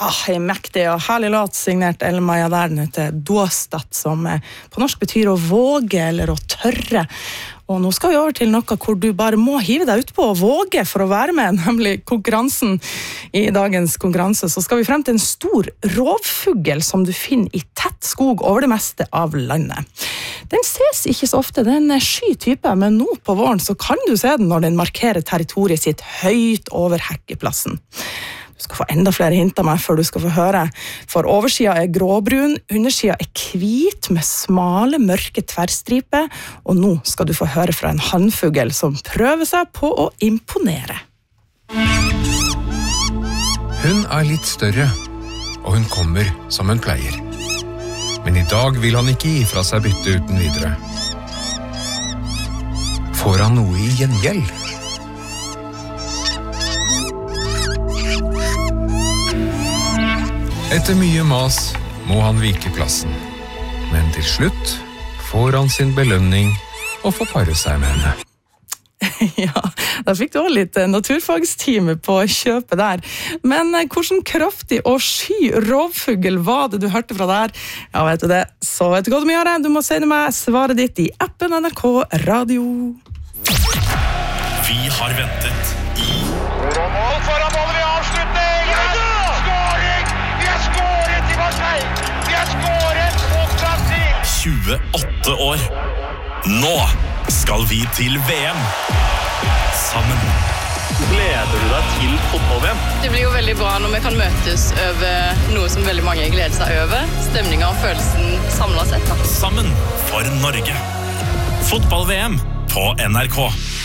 En mektig og herlig låt signert Elmaja der, den heter Dåstat, som på norsk betyr å våge eller å tørre. Og nå skal vi over til noe hvor du bare må hive deg ut på og våge for å være med, nemlig konkurransen. I dagens konkurranse så skal vi frem til en stor rovfugl som du finner i tett skog over det meste av landet. Den ses ikke så ofte, det er en sky type, men nå på våren så kan du se den når den markerer territoriet sitt høyt over hekkeplassen. Du skal få enda flere hint av meg før du skal få høre. For oversida gråbrun, undersida hvit med smale, mørke tverrstriper, og nå skal du få høre fra en hannfugl som prøver seg på å imponere. Hun litt større, og hun kommer som hun pleier. Men i dag vil han ikke gi fra seg bytte uten videre. Får han noe i gjengjeld? Etter mye mas må han vike plassen, men til slutt får han sin belønning og får pare seg med henne. Ja, da fikk du også litt naturfagstime på kjøpet der. Men hvordan kraftig og sky rovfugl var det du hørte fra der? Ja, vet du det, så vet du hva du må gjøre. Du må sende meg svaret ditt i appen NRK Radio. Vi har ventet i... Mål foran målet ved avslutning! Ja! Skåring! Vi har skåret i Marseille! Vi har skåret mot Brasil! 28 år. Nå skal vi til VM. Sammen. Gleder du deg til fotball-VM? Det blir jo veldig bra når vi kan møtes over noe som veldig mange gleder seg over. Stemningen og følelsen samlet sett. Sammen for Norge. Fotball-VM på NRK.